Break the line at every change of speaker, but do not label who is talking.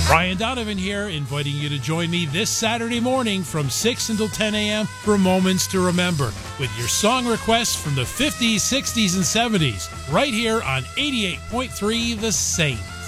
Brian Donovan here, inviting you to join me this Saturday morning from 6 until 10 a.m. for Moments to Remember with your song requests from the 50s, 60s, and 70s right here on 88.3 The Saint.